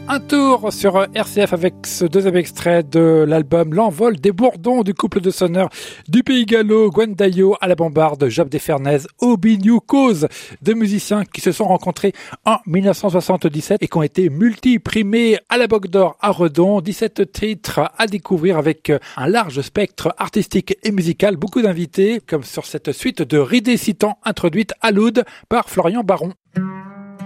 Un tour sur RCF avec ce deuxième extrait de l'album L'envol des bourdons du couple de sonneurs du Pays Gallo, Gwendayo à la bombarde, Job des Fernez, Obi New Cause, deux musiciens qui se sont rencontrés en 1977 et qui ont été multi-primés à la Bogue d'Or à Redon. 17 titres à découvrir avec un large spectre artistique et musical, beaucoup d'invités, comme sur cette suite de Ridé Citant introduite à l'oud par Florian Baron.